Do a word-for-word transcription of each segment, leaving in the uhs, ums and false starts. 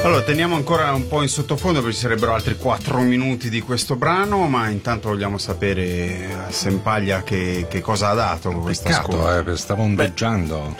Allora, teniamo ancora un po' in sottofondo perché ci sarebbero altri quattro minuti di questo brano, ma intanto vogliamo sapere a Sempaglia che, che cosa ha dato questa scuola. Eh, stavo ondeggiando.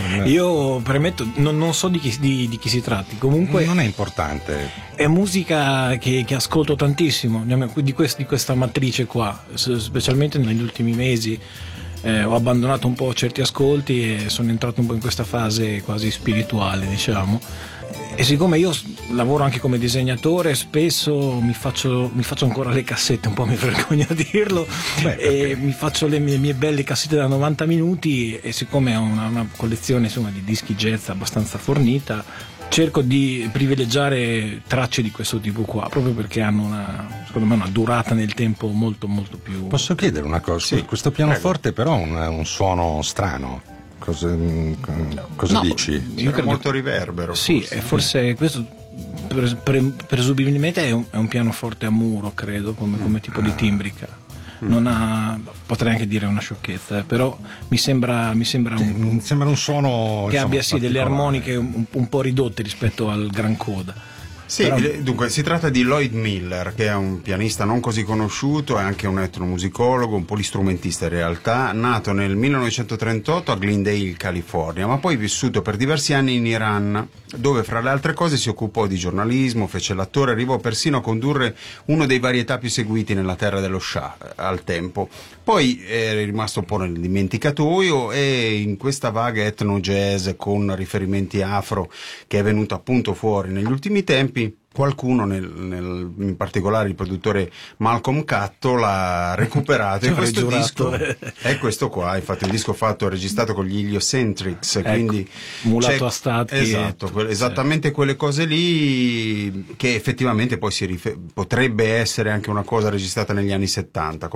Io premetto, non, non so di chi, di, di chi si tratti, comunque non è importante. È musica che, che ascolto tantissimo, di, quest, di questa matrice qua, specialmente negli ultimi mesi. Eh, ho abbandonato un po' certi ascolti e sono entrato un po' in questa fase quasi spirituale, diciamo. E siccome io lavoro anche come disegnatore, spesso mi faccio, mi faccio ancora le cassette, un po' mi vergogno a dirlo. Beh, e mi faccio le mie, mie belle cassette da novanta minuti, e siccome ho una, una collezione, insomma, di dischi jazz abbastanza fornita, cerco di privilegiare tracce di questo tipo qua, proprio perché hanno una, secondo me, una durata nel tempo molto molto più... Posso chiedere una cosa? Sì, questo pianoforte prego. Però ha un, un suono strano. Cosa, cosa no, dici? Io credo molto riverbero. Sì, forse, e forse questo pre, pre, presumibilmente è un, è un pianoforte a muro, credo, come, come tipo di timbrica. Non ha, potrei anche dire una sciocchezza, eh, però mi sembra, mi sembra un, mi sembra un suono che insomma, abbia sì delle armoniche un, un po' ridotte rispetto al gran coda. Sì, però... dunque si tratta di Lloyd Miller, che è un pianista non così conosciuto, è anche un etnomusicologo, un polistrumentista in realtà, nato nel millenovecentotrentotto a Glendale, California, ma poi vissuto per diversi anni in Iran, dove fra le altre cose si occupò di giornalismo, fece l'attore, arrivò persino a condurre uno dei varietà più seguiti nella terra dello Shah al tempo. Poi è rimasto un po' nel dimenticatoio, e in questa vaga etno jazz con riferimenti afro che è venuta appunto fuori negli ultimi tempi, qualcuno, nel, nel, in particolare il produttore Malcolm Catto, l'ha recuperato e questo disco è questo qua, infatti un disco fatto e registrato con gli Heliocentrics, ecco, quindi mulato a stati, esatto, que- esattamente sì. Quelle cose lì che effettivamente poi si rifer- potrebbe essere anche una cosa registrata negli anni settanta.